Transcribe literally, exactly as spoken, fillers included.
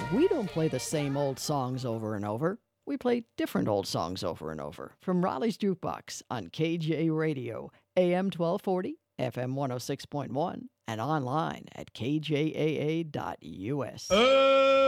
We don't play the same old songs over and over. We play different old songs over and over. From Raleigh's Jukebox on K J Radio, A M twelve forty, F M one oh six point one, and online at K J A A dot U S. Uh-